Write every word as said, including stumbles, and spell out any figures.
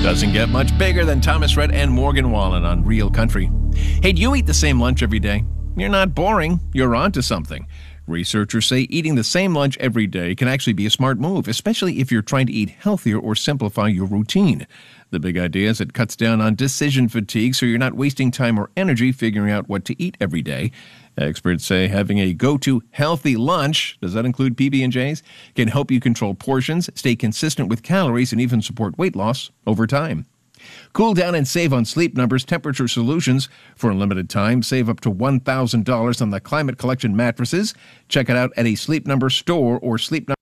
Doesn't get much bigger than Thomas Rhett and Morgan Wallen on Real Country. Hey, do you eat the same lunch every day? You're not boring. You're onto something. Researchers say eating the same lunch every day can actually be a smart move, especially if you're trying to eat healthier or simplify your routine. The big idea is it cuts down on decision fatigue, so you're not wasting time or energy figuring out what to eat every day. Experts say having a go-to healthy lunch, does that include P B and J's, can help you control portions, stay consistent with calories, and even support weight loss over time. Cool down and save on Sleep Number's temperature solutions. For a limited time, save up to one thousand dollars on the Climate Collection mattresses. Check it out at a Sleep Number store or Sleep Number